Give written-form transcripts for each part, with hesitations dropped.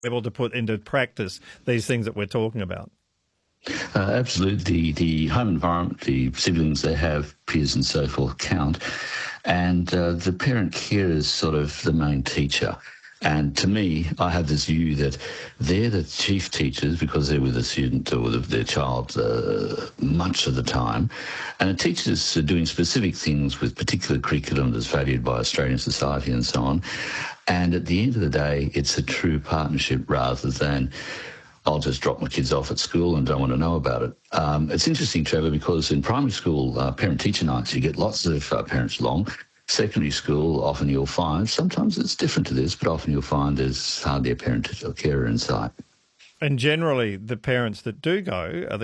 able to put into practice these things that we're talking about. Absolutely. The home environment, the siblings they have, peers and so forth count. And the parent care is sort of the main teacher. And to me, I have this view that they're the chief teachers because they're with the student or with their child much of the time. And the teachers are doing specific things with particular curriculum that's valued by Australian society and so on. And at the end of the day, it's a true partnership rather than I'll just drop my kids off at school and don't want to know about it. It's interesting, Trevor, because in primary school parent-teacher nights, you get lots of parents along. Secondary school, often you'll find, sometimes it's different to this, but often you'll find there's hardly a parent or carer in sight. And generally, the parents that do go are the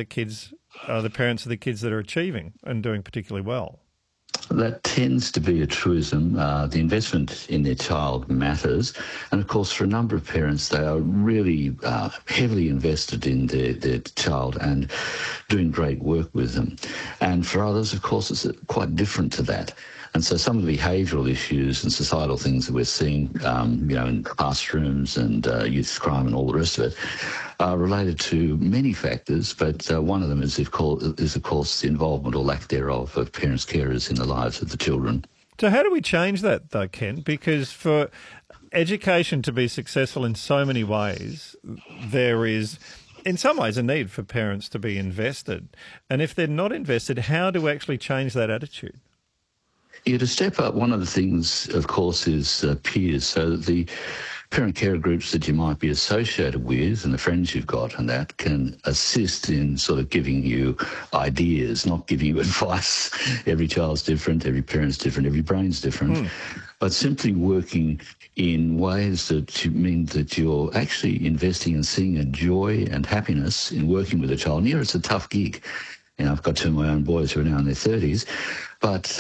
parents of the kids that are achieving and doing particularly well. That tends to be a truism. The investment in their child matters. And, of course, for a number of parents, they are really heavily invested in their child and doing great work with them. And for others, of course, it's quite different to that. And so some of the behavioural issues and societal things that we're seeing, in classrooms and youth crime and all the rest of it, are related to many factors, but one of them is, of course, the involvement or lack thereof of parents, carers in the lives of the children. So how do we change that, though, Ken? Because for education to be successful in so many ways, there is, in some ways, a need for parents to be invested. And if they're not invested, how do we actually change that attitude? Yeah, to step up, one of the things, of course, is peers. So that the parent-carer groups that you might be associated with and the friends you've got and that can assist in sort of giving you ideas, not giving you advice. Every child's different, every parent's different, every brain's different. But simply working in ways that mean that you're actually investing and seeing a joy and happiness in working with a child. And it's a tough gig. I've got two of my own boys who are now in their 30s, but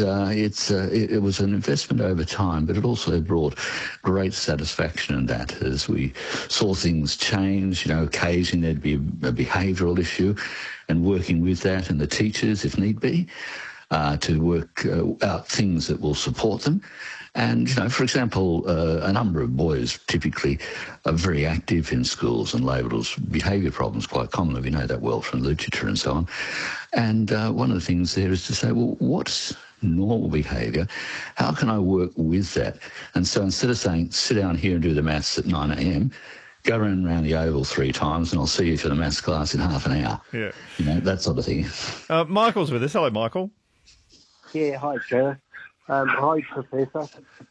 it was an investment over time, but it also brought great satisfaction in that as we saw things change. Occasionally there'd be a behavioural issue and working with that and the teachers, if need be, to work out things that will support them. And, for example, a number of boys typically are very active in schools and labelled as behaviour problems, quite common. We know that well from literature and so on. And one of the things there is to say, well, what's normal behaviour? How can I work with that? And so instead of saying, sit down here and do the maths at 9 a.m, go around the oval 3 times and I'll see you for the maths class in half an hour. Yeah. That sort of thing. Michael's with us. Hello, Michael. Yeah, hi, Trevor. Hi, Professor.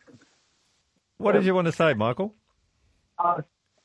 What did you want to say, Michael? I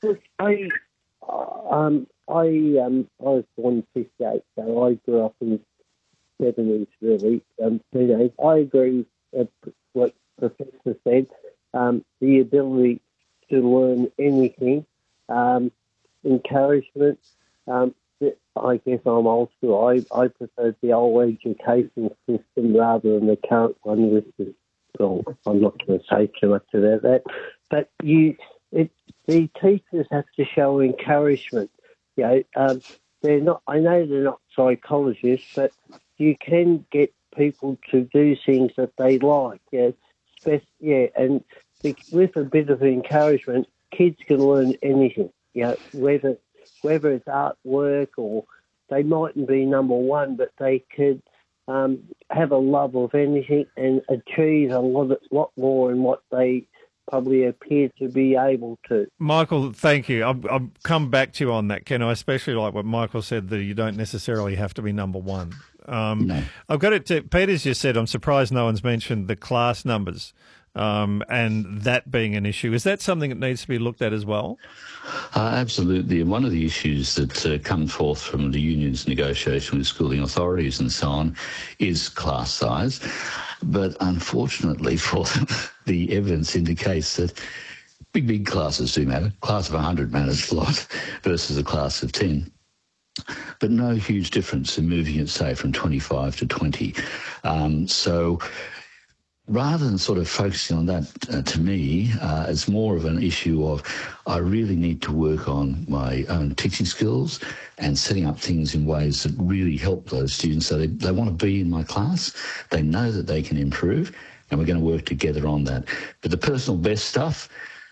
was born in 58, so I grew up in the 70s, really. I agree with what Professor said. The ability to learn anything, encouragement. I guess I'm old school. I prefer the old education system rather than the current one, which is, well, I'm not going to say too much about that. But the teachers have to show encouragement. They're not. I know they're not psychologists, but you can get people to do things that they like. And with a bit of encouragement, kids can learn anything. Whether it's artwork or they mightn't be number one, but they could have a love of anything and achieve a lot more than what they probably appear to be able to. Michael, thank you. I'll come back to you on that, Ken. I especially like what Michael said, that you don't necessarily have to be number one. No. I've got it to Peter's just said, I'm surprised no one's mentioned the class numbers and that being an issue. Is that something that needs to be looked at as well? Absolutely. And one of the issues that come forth from the union's negotiation with schooling authorities and so on is class size. But unfortunately for them, the evidence indicates that big classes do matter. A class of 100 matters a lot versus a class of 10. But no huge difference in moving it, say, from 25 to 20. So rather than sort of focusing on that, to me, it's more of an issue of I really need to work on my own teaching skills and setting up things in ways that really help those students so they want to be in my class. They know that they can improve, and we're going to work together on that. But the personal best stuff,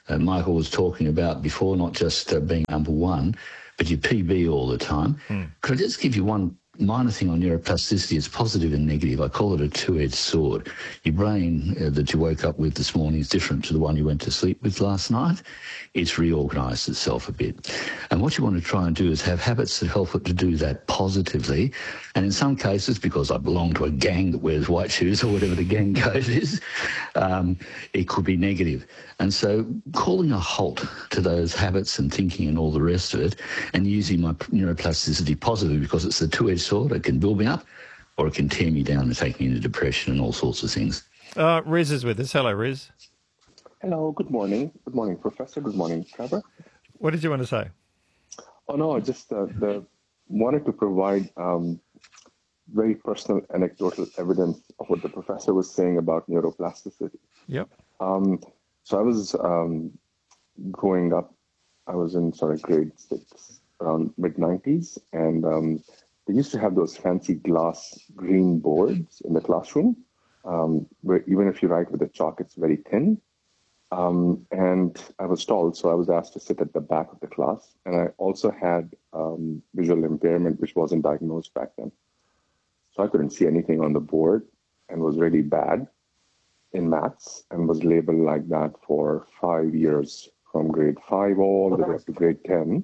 Michael was talking about before, not just being number one, but your PB all the time. Could I just give you one minor thing on neuroplasticity? It's positive and negative. I call it a two-edged sword. Your brain that you woke up with this morning is different to the one you went to sleep with last night. It's reorganised itself a bit. And what you want to try and do is have habits that help it to do that positively. And in some cases, because I belong to a gang that wears white shoes or whatever the gang code is, it could be negative. And so calling a halt to those habits and thinking and all the rest of it, and using my neuroplasticity positively, because it's the two-edged sword. It can build me up or it can tear me down and take me into depression and all sorts of things. Riz is with us. Hello, Riz. Hello, good morning. Good morning, Professor. Good morning, Trevor. What did you want to say? Oh, no, I just wanted to provide very personal anecdotal evidence of what the professor was saying about neuroplasticity. Yep. So I was growing up, I was in sort of grade 6, around mid-90s, and they used to have those fancy glass green boards in the classroom, where even if you write with a chalk, it's very thin. And I was tall, so I was asked to sit at the back of the class. And I also had visual impairment, which wasn't diagnosed back then. So I couldn't see anything on the board and was really bad in maths and was labeled like that for 5 years, from grade 5 all the way up to grade 10.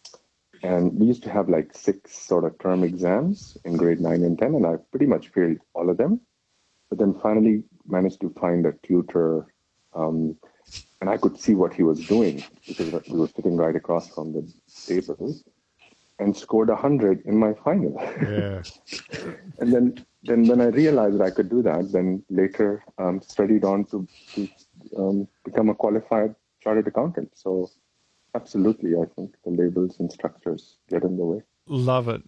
And we used to have like 6 sort of term exams in grade 9 and 10, and I pretty much failed all of them. But then finally managed to find a tutor, and I could see what he was doing because we were sitting right across from the table, and scored 100 in my final. Yeah. And then when I realized that I could do that, then later studied on to become a qualified chartered accountant. So absolutely, I think the labels and structures get in the way. Love it.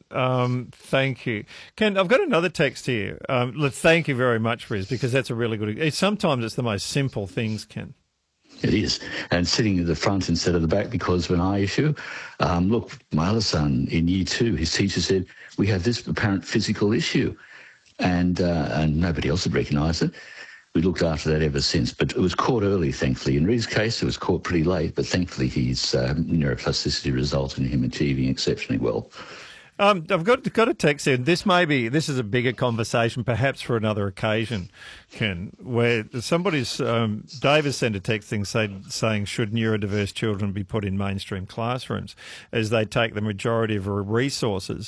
Thank you. Ken, I've got another text here. Thank you very much, Riz, because that's a really good... Sometimes it's the most simple things, Ken. It is. And sitting at the front instead of the back because of an eye issue. Look, my other son in year 2, his teacher said, we have this apparent physical issue. And nobody else had recognised it. We looked after that ever since, but it was caught early, thankfully. In Riz's case, it was caught pretty late, but thankfully his neuroplasticity resulted in him achieving exceptionally well. I've got a text here. This is a bigger conversation, perhaps for another occasion, Ken, where somebody's Dave has sent a text thing saying should neurodiverse children be put in mainstream classrooms as they take the majority of resources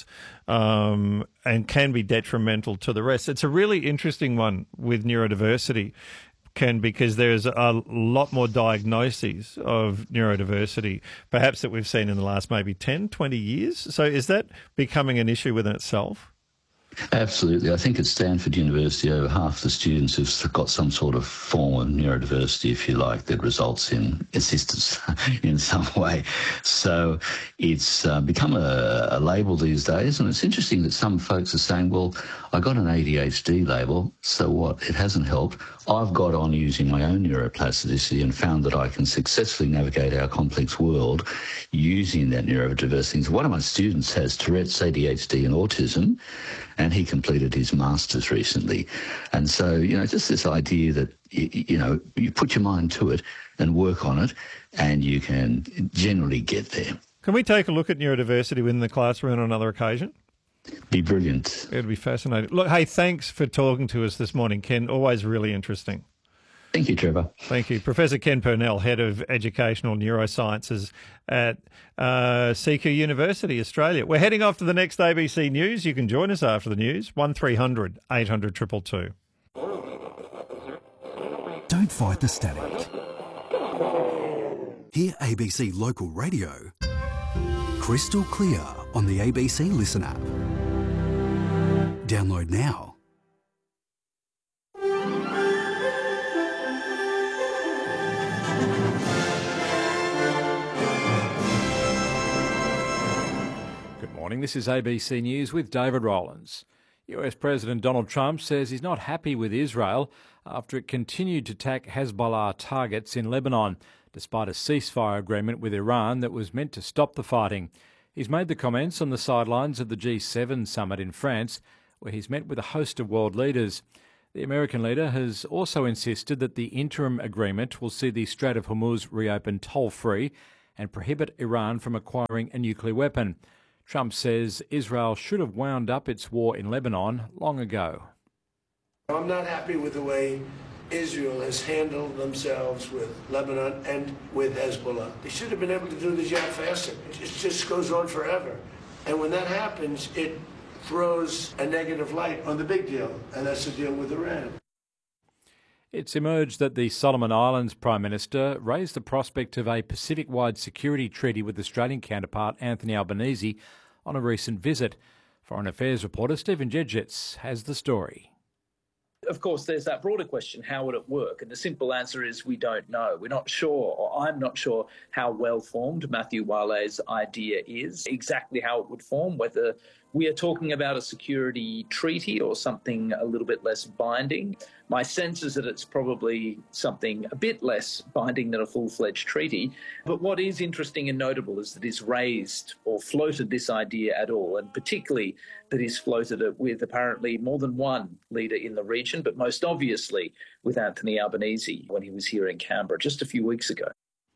and can be detrimental to the rest. It's a really interesting one with neurodiversity, Ken, because there's a lot more diagnoses of neurodiversity, perhaps that we've seen in the last maybe 10, 20 years. So is that becoming an issue within itself? Absolutely. I think at Stanford University, over half the students have got some sort of form of neurodiversity, if you like, that results in assistance in some way. So it's become a label these days. And it's interesting that some folks are saying, well, I got an ADHD label, so what? It hasn't helped. I've got on using my own neuroplasticity and found that I can successfully navigate our complex world using that neurodiversity. So one of my students has Tourette's, ADHD and autism, and he completed his master's recently. And so, just this idea that, you put your mind to it and work on it, and you can generally get there. Can we take a look at neurodiversity within the classroom on another occasion? Be brilliant. It'd be fascinating. Look, hey, thanks for talking to us this morning, Ken. Always really interesting. Thank you, Trevor. Thank you. Professor Ken Purnell, Head of Educational Neurosciences at CQ University, Australia. We're heading off to the next ABC News. You can join us after the news, 1300 800 222. Don't fight the static. Hear ABC Local Radio crystal clear on the ABC Listen app. Download now. Good morning, this is ABC News with David Rowlands. US President Donald Trump says he's not happy with Israel after it continued to attack Hezbollah targets in Lebanon, despite a ceasefire agreement with Iran that was meant to stop the fighting. He's made the comments on the sidelines of the G7 summit in France, where he's met with a host of world leaders. The American leader has also insisted that the interim agreement will see the Strait of Hormuz reopened toll-free and prohibit Iran from acquiring a nuclear weapon. Trump says Israel should have wound up its war in Lebanon long ago. I'm not happy with the way Israel has handled themselves with Lebanon and with Hezbollah. They should have been able to do the job faster. It just goes on forever. And when that happens, it throws a negative light on the big deal, and that's the deal with Iran. It's emerged that the Solomon Islands Prime Minister raised the prospect of a Pacific-wide security treaty with Australian counterpart Anthony Albanese on a recent visit. Foreign Affairs reporter Stephen Jedgetz has the story. Of course, there's that broader question, how would it work? And the simple answer is we don't know. We're not sure, or I'm not sure how well-formed Matthew Wale's idea is, exactly how it would form, whether we are talking about a security treaty or something a little bit less binding. My sense is that it's probably something a bit less binding than a full-fledged treaty. But what is interesting and notable is that he's raised or floated this idea at all, and particularly that he's floated it with apparently more than one leader in the region, but most obviously with Anthony Albanese when he was here in Canberra just a few weeks ago.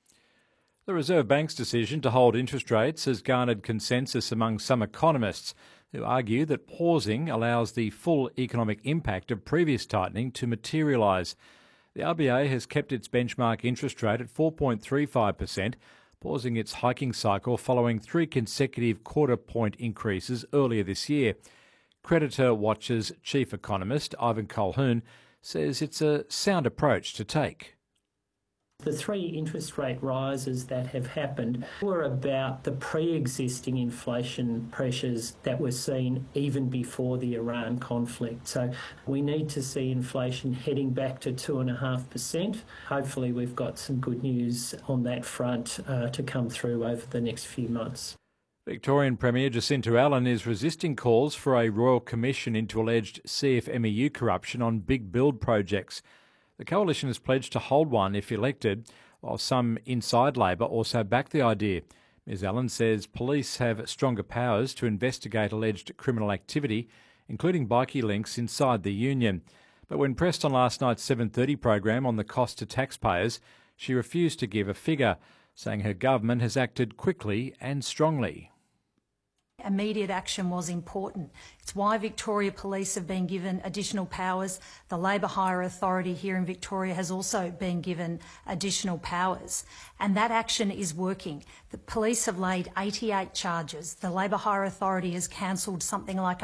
The Reserve Bank's decision to hold interest rates has garnered consensus among some economists who argue that pausing allows the full economic impact of previous tightening to materialise. The RBA has kept its benchmark interest rate at 4.35%, pausing its hiking cycle following 3 consecutive quarter-point increases earlier this year. Creditor Watch's chief economist, Ivan Colquhoun, says it's a sound approach to take. The 3 interest rate rises that have happened were about the pre-existing inflation pressures that were seen even before the Iran conflict. So we need to see inflation heading back to 2.5%. Hopefully we've got some good news on that front to come through over the next few months. Victorian Premier Jacinta Allen is resisting calls for a royal commission into alleged CFMEU corruption on big build projects. The coalition has pledged to hold one if elected, while some inside Labor also back the idea. Ms Allen says police have stronger powers to investigate alleged criminal activity, including bikie links inside the union. But when pressed on last night's 7:30 program on the cost to taxpayers, she refused to give a figure, saying her government has acted quickly and strongly. Immediate action was important. It's why Victoria Police have been given additional powers. The Labour Hire Authority here in Victoria has also been given additional powers. And that action is working. The police have laid 88 charges. The Labour Hire Authority has cancelled something like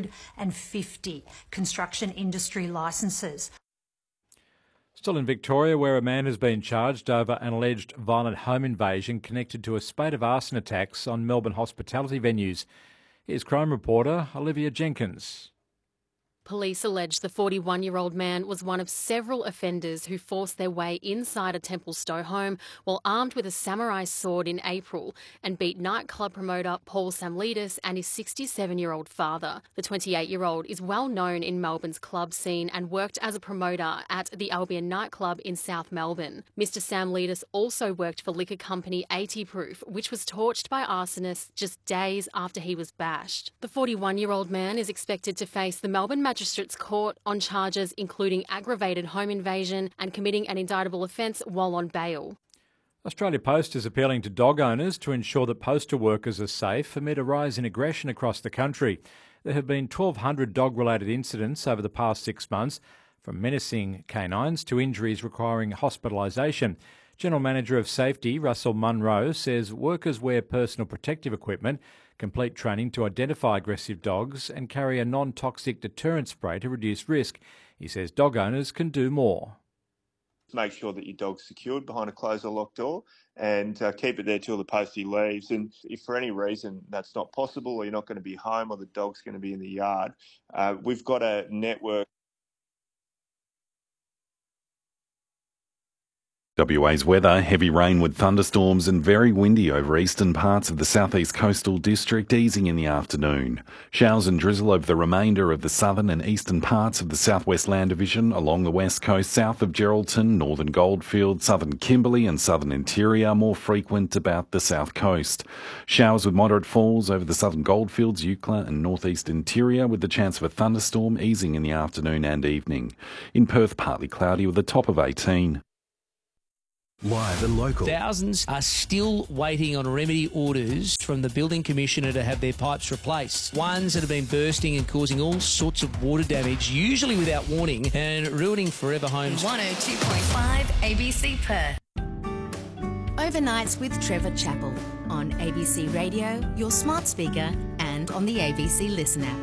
150 construction industry licences. Still in Victoria, where a man has been charged over an alleged violent home invasion connected to a spate of arson attacks on Melbourne hospitality venues. Here's crime reporter Olivia Jenkins. Police allege the 41-year-old man was one of several offenders who forced their way inside a Templestowe home while armed with a samurai sword in April and beat nightclub promoter Paul Samlidis and his 67-year-old father. The 28-year-old is well known in Melbourne's club scene and worked as a promoter at the Albion nightclub in South Melbourne. Mr Samlidis also worked for liquor company 80 Proof, which was torched by arsonists just days after he was bashed. The 41-year-old man is expected to face the Melbourne Magistrates Court on charges including aggravated home invasion and committing an indictable offence while on bail. Australia Post is appealing to dog owners to ensure that postal workers are safe amid a rise in aggression across the country. There have been 1,200 dog-related incidents over the past 6 months, from menacing canines to injuries requiring hospitalisation. General Manager of Safety Russell Munro says workers wear personal protective equipment, complete training to identify aggressive dogs and carry a non-toxic deterrent spray to reduce risk. He says dog owners can do more. Make sure that your dog's secured behind a closed or locked door and keep it there till the postie leaves. And if for any reason that's not possible or you're not going to be home or the dog's going to be in the yard, we've got a network WA's weather, heavy rain with thunderstorms and very windy over eastern parts of the southeast coastal district, easing in the afternoon. Showers and drizzle over the remainder of the southern and eastern parts of the southwest land division along the west coast, south of Geraldton, northern Goldfield, southern Kimberley and southern interior, more frequent about the south coast. Showers with moderate falls over the southern Goldfields, Eucla and northeast interior with the chance of a thunderstorm, easing in the afternoon and evening. In Perth, partly cloudy with a top of 18. Live and local. Thousands are still waiting on remedy orders from the building commissioner to have their pipes replaced. Ones that have been bursting and causing all sorts of water damage, usually without warning, and ruining forever homes. 102.5 ABC Perth. Overnights with Trevor Chappell on ABC Radio, your smart speaker, and on the ABC Listen app.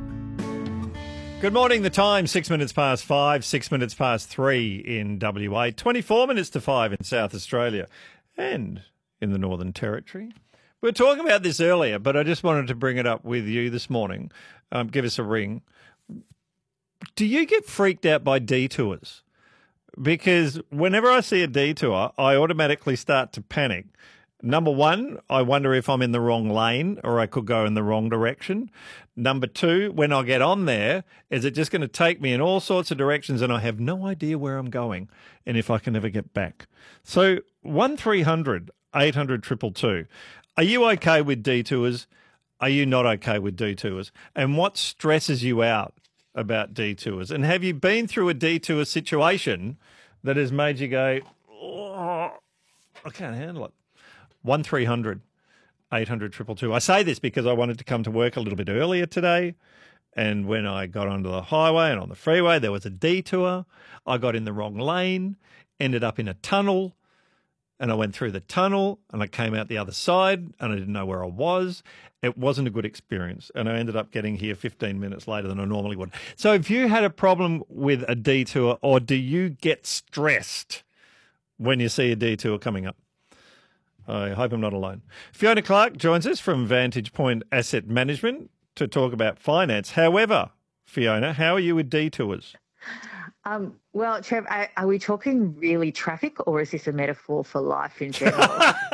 Good morning. The time, 6 minutes past 5, 6 minutes past 3 in WA, 24 minutes to 5 in South Australia and in the Northern Territory. We were talking about this earlier, but I just wanted to bring it up with you this morning. Give us a ring. Do you get freaked out by detours? Because whenever I see a detour, I automatically start to panic. Number one, I wonder if I'm in the wrong lane or I could go in the wrong direction. Number two, when I get on there, is it just going to take me in all sorts of directions and I have no idea where I'm going and if I can ever get back? So 1300 800 222. Are you okay with detours? Are you not okay with detours? And what stresses you out about detours? And have you been through a detour situation that has made you go, oh, I can't handle it? 1300 800 222. I say this because I wanted to come to work a little bit earlier today, and when I got onto the highway and on the freeway, there was a detour. I got in the wrong lane, ended up in a tunnel, and I went through the tunnel and I came out the other side and I didn't know where I was. It wasn't a good experience, and I ended up getting here 15 minutes later than I normally would. So have you had a problem with a detour, or do you get stressed when you see a detour coming up? I hope I'm not alone. Fiona Clark joins us from Vantage Point Asset Management to talk about finance. However, Fiona, how are you with detours? Well, Trev, are we talking really traffic, or is this a metaphor for life in general?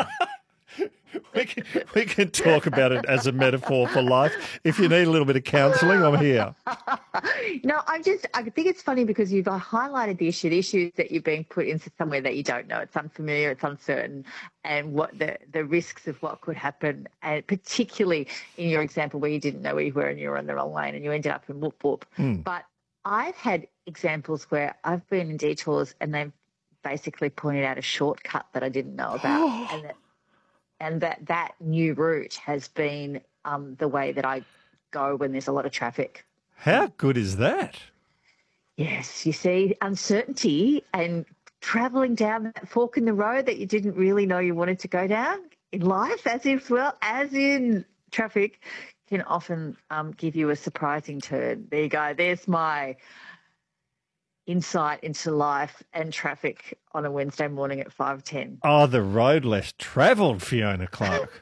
We can talk about it as a metaphor for life. If you need a little bit of counselling, I'm here. No, I think it's funny because you've highlighted the issues that you're being put into somewhere that you don't know. It's unfamiliar, it's uncertain, and what the risks of what could happen, and particularly in your example where you didn't know where you were and you were in the wrong lane and you ended up in whoop whoop. But I've had examples where I've been in detours and they've basically pointed out a shortcut that I didn't know about, and that new route has been the way that I go when there's a lot of traffic. How good is that? Yes, you see, uncertainty and travelling down that fork in the road that you didn't really know you wanted to go down in life, as in traffic, can often give you a surprising turn. There you go. There's my insight into life and traffic on a Wednesday morning at 5:10. Oh, the road less travelled, Fiona Clark.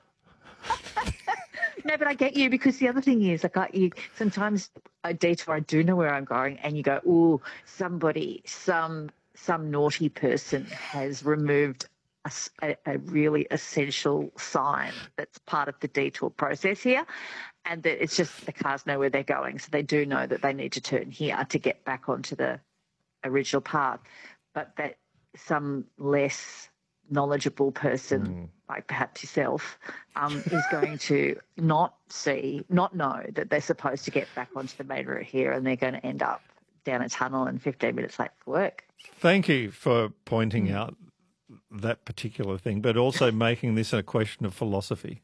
No, but I get you, because the other thing is, sometimes a detour, I do know where I'm going, and you go, ooh, somebody, some naughty person has removed a really essential sign that's part of the detour process here, and that it's just the cars know where they're going, so they do know that they need to turn here to get back onto the original path, but that some less knowledgeable person, like perhaps yourself, is going to not know that they're supposed to get back onto the main route here, and they're going to end up down a tunnel and 15 minutes late for work. Thank you for pointing out that particular thing, but also making this a question of philosophy.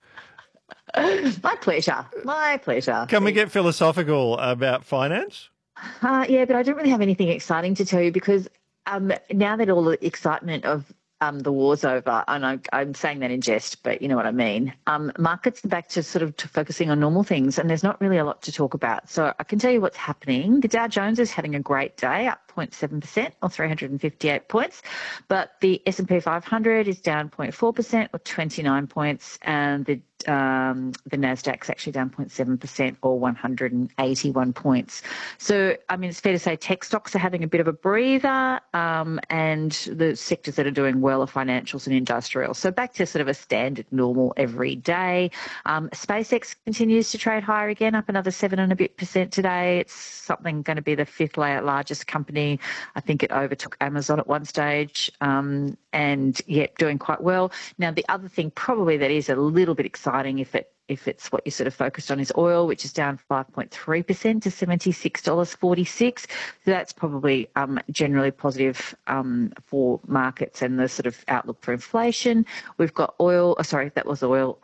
My pleasure. Can we get philosophical about finance? Yeah, but I don't really have anything exciting to tell you, because now that all the excitement of the war's over, and I'm saying that in jest, but you know what I mean, markets are back to focusing on normal things, and there's not really a lot to talk about. So I can tell you what's happening. The Dow Jones is having a great day, up 0.7% or 358 points, but the S&P 500 is down 0.4% or 29 points, and the the Nasdaq's actually down 0.7% or 181 points. So, I mean, it's fair to say tech stocks are having a bit of a breather, and the sectors that are doing well are financials and industrial. So back to sort of a standard normal every day. SpaceX continues to trade higher again, up another 7 and a bit % today. It's something going to be the 5th largest company. I think it overtook Amazon at one stage, and yet doing quite well. Now, the other thing probably that is a little bit exciting, if it's what you sort of focused on, is oil, which is down 5.3% to $76.46. So that's probably generally positive for markets and the sort of outlook for inflation. We've got oil. That was oil.